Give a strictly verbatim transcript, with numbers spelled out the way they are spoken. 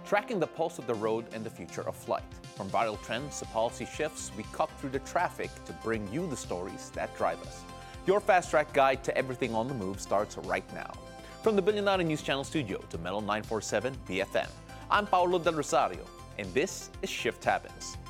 tracking the pulse of the road and the future of flight. From viral trends to policy shifts, we cut through the traffic to bring you the stories that drive us. Your Fast Track guide to everything on the move starts right now. From the Billionaire News Channel studio to Melon nine forty-seven B F M, I'm Paolo Del Rosario, and this is Shift Happens.